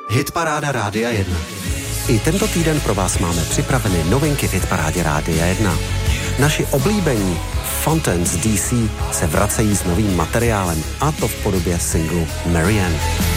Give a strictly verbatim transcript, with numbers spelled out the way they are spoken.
Hitparáda Rádia jedna. I tento týden pro vás máme připraveny novinky v Hitparádě Rádia jedna. Naši oblíbení Fountains D C se vracejí s novým materiálem, a to v podobě singlu Marianne.